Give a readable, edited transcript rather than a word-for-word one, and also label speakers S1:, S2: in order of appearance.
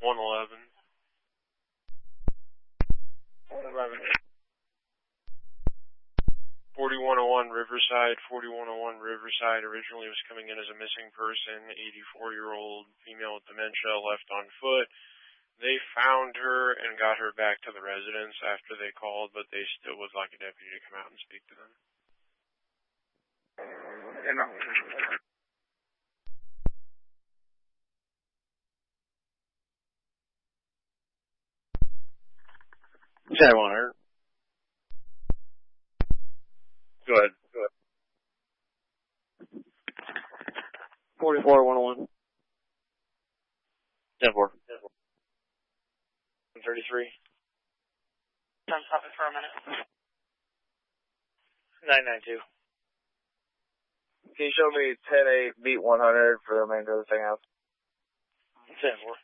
S1: 111.
S2: 111.
S1: 4101 Riverside, 4101 Riverside originally was coming in as a missing person, 84-year-old female with dementia, left on foot. They found her and got her back to the residence after they called, but they still would like a deputy to come out and speak to them.
S2: Yeah, no.
S3: Chad 100.
S2: Go ahead.
S3: 44-101. 10-4.
S1: 33.
S4: Stop it for a minute.
S3: 992.
S2: Can you show me 10-8, beat 100 for the remainder of the thing out?
S3: 10-4.